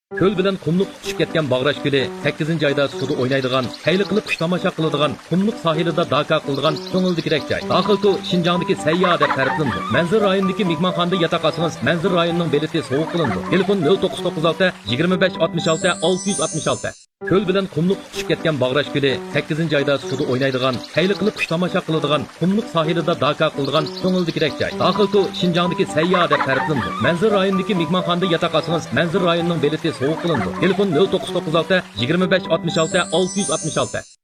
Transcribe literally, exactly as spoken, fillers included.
Ko'l bilan qumluq tushib ketgan Bag'rash ko'li sakkizinchi oyda suvda o'ynaydigan, kayli qilib qush tomosha qiladigan, qumluq sohilida daka qiladigan ko'ngildikirek joy. Daxilku Şinjandagi sayya deb ta'riflandi. Manzil rayonidagi mehmonxonada yotoq olsangiz, Manzil rayonining beleti sovuq qilindi. Telefon nol to'qqiz to'qqiz olti yigirma besh oltmish olti olti yuz oltmish olti. Ko'l bilan qumluq tushib ketgan Bag'rash ko'li sakkizinchi oyda suvda o'ynaydigan, kayli qilib qush tomosha qiladigan, qumluq sohilida daka qiladigan ko'ngildikirek joy. Daxilku Şinjandagi sayya deb ta'riflandi. Manzil rayonidagi mehmonxonada yotoq olsangiz, Manzil rayonining beleti sovuq qilindi. Telefon nol to'qqiz to'qqiz olti yigirma besh oltmish olti olti yuz oltmish olti.